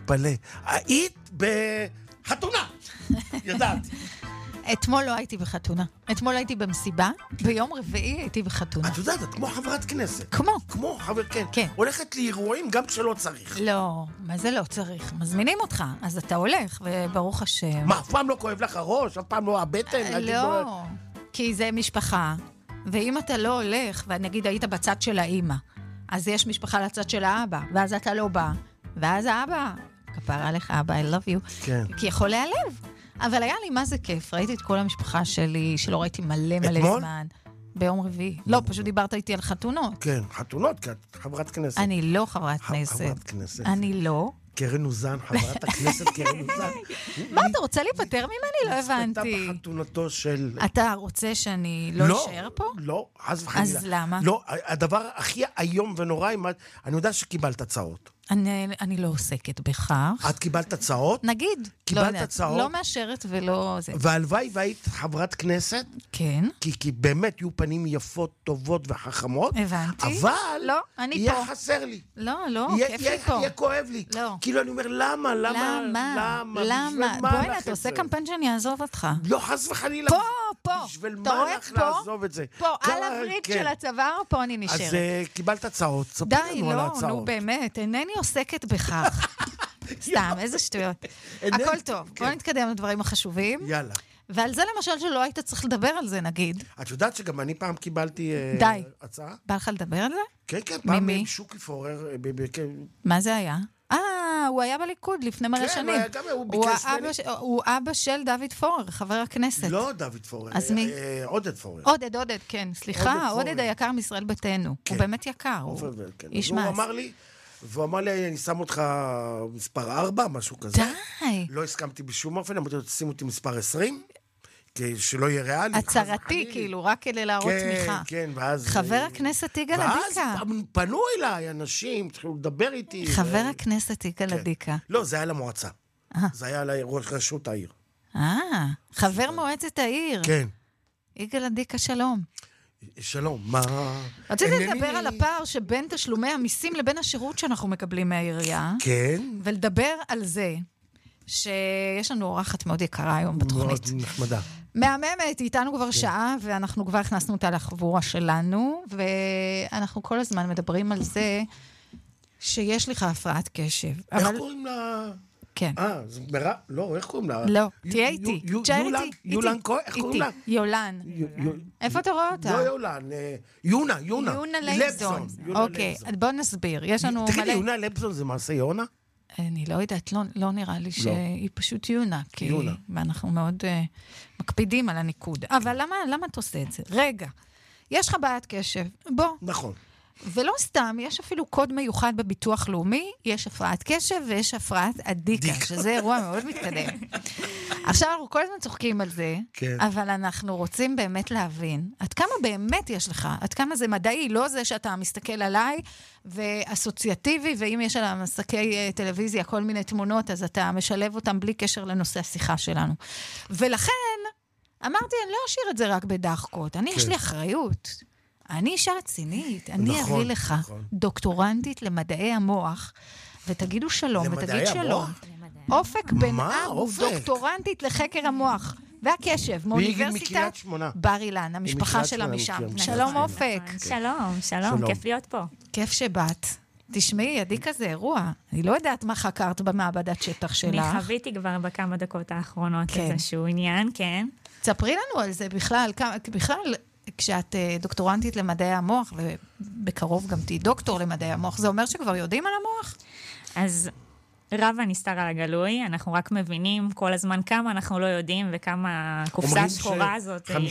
מתפלא. היית בחתונה. ידעת. אתמול לא הייתי בחתונה. אתמול הייתי במסיבה, ביום רביעי הייתי בחתונה. את יודעת, את כמו חברת כנסת. כמו חבר, כן. כן. הולכת לאירועים גם כשלא צריך. לא, מה זה לא צריך? מזמינים אותך, אז אתה הולך, וברוך השם. מה, אף פעם לא כואב לך הראש? אף פעם לא הבטן? לא, כי זה משפחה, ואם אתה לא הולך, ונגיד היית בצד של האמא, אז יש משפחה לצד של האבא, ואז אתה לא בא, ואז האבא, כפרה עליך אבא, I love you, כן. כי יכול להיעלב. אבל היה לי מה זה כיף, ראיתי את כל המשפחה שלי, שלא ראיתי מלא זמן. ביום רביעי. לא, פשוט דיברת איתי על חתונות. כן, חתונות, כי את חברת כנסת. אני לא חברת כנסת. חברת כנסת. אני לא. קרן אוזן, חברת הכנסת קרן אוזן. מה, אתה רוצה להיפטר ממני? לא הבנתי. נצפתה בחתונתו של... אתה רוצה שאני לא אשאר פה? לא, חס וחלילה. אז למה? לא, הדבר הכי היום ונורא, אני יודע שקיבלת הצעות. אני לא עוסקת בכך. את קיבלת הצעות? נגיד. קיבלת הצעות? לא מאשרת ולא זה. והלוואי והיית חברת כנסת? כן. כי באמת יהיו פנים יפות, טובות וחכמות. הבנתי. אבל לא, אני פה. יהיה חסר לי. לא, כיף לי פה. יהיה כואב לי. לא. כאילו אני אומר, למה? בואי, אתה עושה קמפיין שאני אעזוב אותך. לא, חס וחלילה. פה. בשביל מה לך לעזוב את זה? פה, על הברית של הצוואר, פה אני נשארת. אז קיבלת הצעות. די, לא, נו באמת, אינני עוסקת בכך. סתם, איזה שטויות. הכל טוב, בוא נתקדם לדברים החשובים. יאללה. ועל זה למשל שלא היית צריך לדבר על זה, נגיד. את יודעת שגם אני פעם קיבלתי הצעה? בא לך לדבר על זה? כן, פעם עם שוקי פורר. מה זה היה? הוא היה בליכוד לפני מלא שנים. כן, הוא ביקש... הוא אבא של דוד פורר, חבר הכנסת. לא דוד פורר, אז מי? עודד פורר. עודד, כן, סליחה, עודד היקר מישראל ביתנו. הוא באמת יקר, הוא איש מעש. והוא אמר לי, אני שם אותך מספר 4, משהו כזה. די. לא הסכמתי בשום אופן, אמרתי לו, תשים אותי מספר 20, שלא יהיה ריאלי. הצהרתי, כאילו, רק כדי להראות תמיכה. כן, ואז... חבר הכנסת יגאל עדיקה. ואז פנו אליי אנשים, התחילו לדבר איתי. חבר הכנסת יגאל עדיקה. לא, זה היה למועצה. זה היה לראש רשות העיר. חבר מועצת העיר. כן. יגאל עדיקה, שלום. שלום, מה... רציתי לדבר על הפער שבין תשלומי המיסים לבין השירות שאנחנו מקבלים מהעירייה. כן. ולדבר על זה שיש לנו אורחת מאוד יקרה היום בתוכנית. מאוד נחמדה. מהממת, איתנו כבר שעה, ואנחנו כבר הכנסנו אותה לחבורה שלנו, ואנחנו כל הזמן מדברים על זה שיש לך הפרעת קשב. איך קוראים לה... כן. זה מראה? לא, איך קוראים לה? לא, תהיה איתי. יולן, איך קוראים לה? יולן. איפה אתה רואה אותה? לא יולן, יונה. יונה לבזון. אוקיי, בוא נסביר. יש לנו... תגידי, יונה לבזון זה מעשה יונה? אני לא יודעת, לא נראה לי שהיא פשוט יונה. יונה. ואנחנו מאוד מקפידים על הניקוד. אבל למה אתה עושה את זה? רגע, יש לך בעיית קשב. בוא. נכון. ולא סתם, יש אפילו קוד מיוחד בביטוח לאומי, יש הפרעת קשב ויש הפרעת עדיקה, שזה אירוע מאוד מתקדם. עכשיו אנחנו כל הזמן צוחקים על זה, כן. אבל אנחנו רוצים באמת להבין, עד כמה באמת יש לך, עד כמה זה מדעי, לא זה שאתה מסתכל עליי, ואסוציאטיבי, ואם יש על המסקי טלוויזיה כל מיני תמונות, אז אתה משלב אותם בלי קשר לנושא השיחה שלנו. ולכן, אמרתי, אני לא אשאיר את זה רק בדחקות, יש לי אחריות. אני אישה רצינית, אני אביא לך דוקטורנטית למדעי המוח, ותגידו שלום, ותגיד שלום. אופק בן אב, דוקטורנטית לחקר המוח, והקשב, מאוניברסיטת בר אילן, המשפחה שלה משם. שלום אופק. שלום, כיף להיות פה. כיף שבאת. תשמעי, עדיקה זה אירוע. אני לא יודעת מה חקרת במעבדת שטח שלך. אני חוויתי כבר בכמה דקות האחרונות איזשהו עניין, כן. תספרי לנו על זה בכלל, כשאת דוקטורנטית למדעי המוח, ובקרוב גם תהי דוקטור למדעי המוח, זה אומר שכבר יודעים על המוח? אז רב הנסתר על הגלוי, אנחנו רק מבינים כל הזמן כמה אנחנו לא יודעים, וכמה קופסה השחורה הזאת... 5%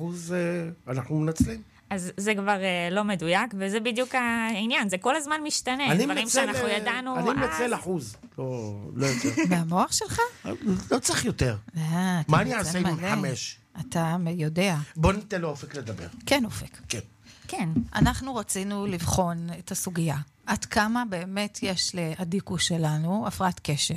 אנחנו מנצלים. אז זה כבר לא מדויק, וזה בדיוק העניין, זה כל הזמן משתנה, דברים שאנחנו ידענו... אני מנצל אחוז, לא יותר. מהמוח שלך? לא צריך יותר. מה אני אעשה עם 5? אתה יודע. בוא ניתן לו אופק לדבר. כן, אופק. כן. אנחנו רצינו לבחון את הסוגיה. עד כמה באמת יש לעדיקו שלנו הפרעת קשב.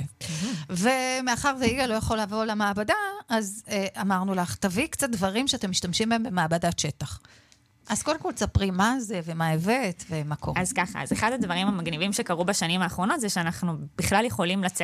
ומאחר ויגאל לא יכול לבוא למעבדה, אז אמרנו לך, תביא קצת דברים שאתם משתמשים בהם במעבדת שטח. אז קודם כל תספרי מה זה ומה הבאת ומה קורה. אז ככה, אז אחד הדברים המגניבים שקרו בשנים האחרונות זה שאנחנו בכלל יכולים לצאת